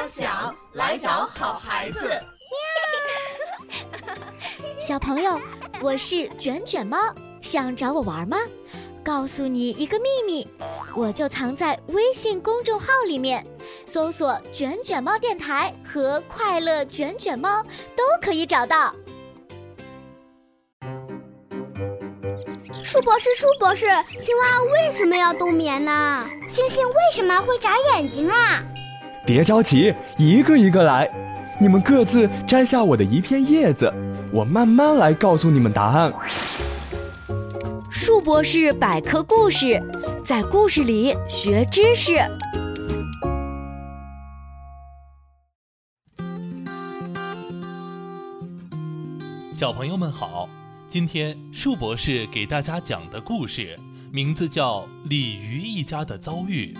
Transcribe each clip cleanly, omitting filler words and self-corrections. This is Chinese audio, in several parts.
想，来找好孩子。 小朋友，我是卷卷猫，想找我玩吗？告诉你一个秘密，我就藏在微信公众号里面，搜索卷卷猫电台和快乐卷卷猫都可以找到。 舒博士，青蛙为什么要冬眠呢？ 星星为什么会眨眼睛啊？ 别着急，一个一个来，你们各自摘下我的一片叶子，我慢慢来告诉你们答案。 树博士百科故事，在故事里学知识。 小朋友们好，今天树博士给大家讲的故事名字叫《鲤鱼一家的遭遇》。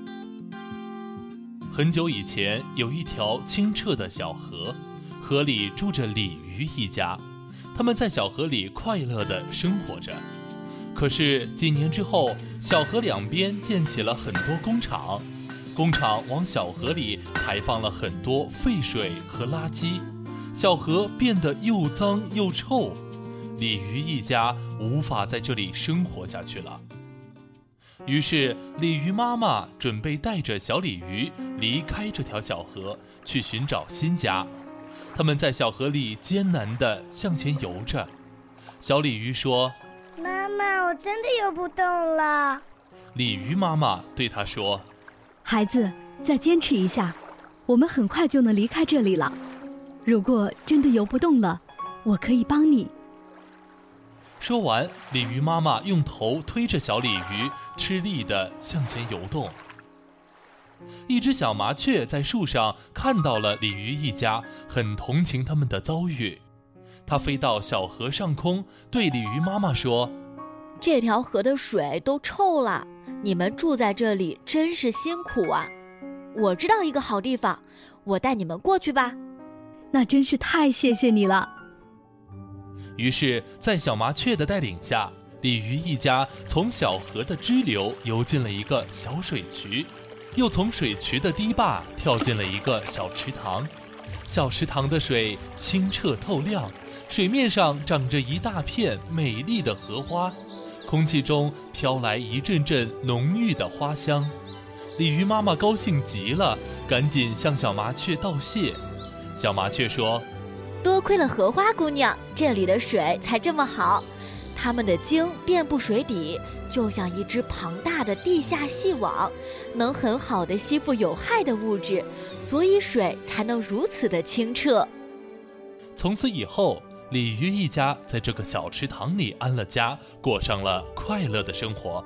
很久以前，有一条清澈的小河，河里住着鲤鱼一家，他们在小河里快乐地生活着。可是几年之后，小河两边建起了很多工厂，工厂往小河里排放了很多废水和垃圾，小河变得又脏又臭，鲤鱼一家无法在这里生活下去了。于是鲤鱼妈妈准备带着小鲤鱼离开这条小河，去寻找新家。他们在小河里艰难地向前游着。小鲤鱼说： 妈妈，我真的游不动了。 鲤鱼妈妈对他说： 孩子，再坚持一下，我们很快就能离开这里了。如果真的游不动了，我可以帮你。 说完，鲤鱼妈妈用头推着小鲤鱼，吃力地向前游动。一只小麻雀在树上看到了鲤鱼一家，很同情他们的遭遇。它飞到小河上空，对鲤鱼妈妈说： 这条河的水都臭了，你们住在这里真是辛苦啊。我知道一个好地方，我带你们过去吧。 那真是太谢谢你了。 于是在小麻雀的带领下，鲤鱼一家从小河的支流游进了一个小水渠，又从水渠的堤坝跳进了一个小池塘。小池塘的水清澈透亮，水面上长着一大片美丽的荷花，空气中飘来一阵阵浓郁的花香。鲤鱼妈妈高兴极了，赶紧向小麻雀道谢。小麻雀说： 多亏了荷花姑娘，这里的水才这么好，它们的茎遍布水底，就像一只庞大的地下细网，能很好地吸附有害的物质，所以水才能如此的清澈。 从此以后，鲤鱼一家在这个小池塘里安了家，过上了快乐的生活。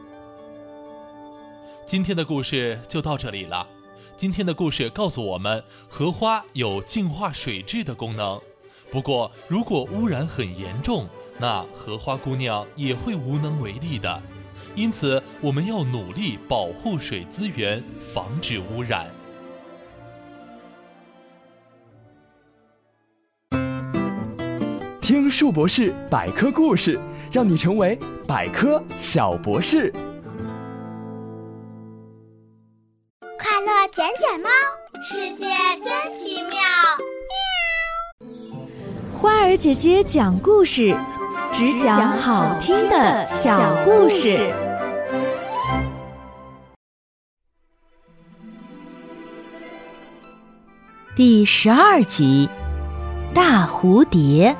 今天的故事就到这里了。今天的故事告诉我们，荷花有净化水质的功能。不过，如果污染很严重，那荷花姑娘也会无能为力的。因此，我们要努力保护水资源，防止污染。 听树博士百科故事，让你成为百科小博士。 快乐卷卷猫，世界真奇妙。 花儿姐姐讲故事，只讲好听的小故事。 第12集，大蝴蝶。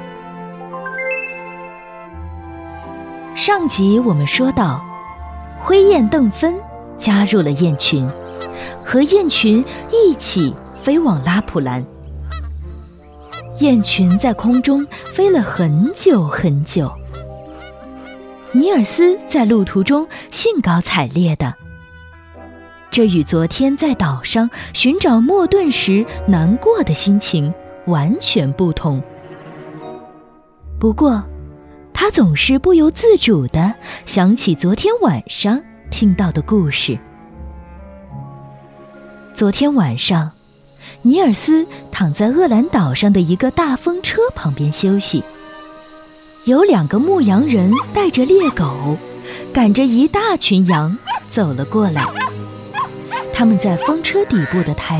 上集我们说到，灰雁邓芬加入了雁群，和雁群一起飞往拉普兰。雁群在空中飞了很久很久。尼尔斯在路途中兴高采烈的，这与昨天在岛上寻找莫顿时难过的心情完全不同。不过，他总是不由自主地想起昨天晚上听到的故事。昨天晚上，尼尔斯躺在厄兰岛上的一个大风车旁边休息，有2个牧羊人带着猎狗，赶着一大群羊走了过来。他们在风车底部的台